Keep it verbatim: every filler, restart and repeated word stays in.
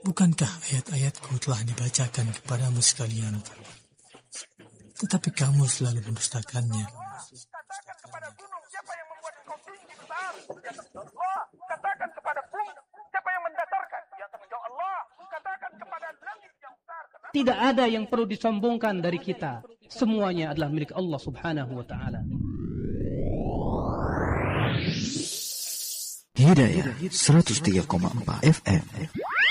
Bukankah ayat-ayatku telah dibacakan kepadamu sekalian? Tetapi kamu selalu mendustakannya. Katakan kepada gunung, siapa yang membuat engkau tinggi besar? Dia akan menjawab Allah. Katakan kepada bumi, siapa yang mendatarkan? Dia akan menjawab Allah. Katakan kepada langit yang besar. Tidak ada yang perlu disombongkan dari kita. Semuanya adalah milik Allah Subhanahu wa taala. Hidayah seratus tiga koma empat F M.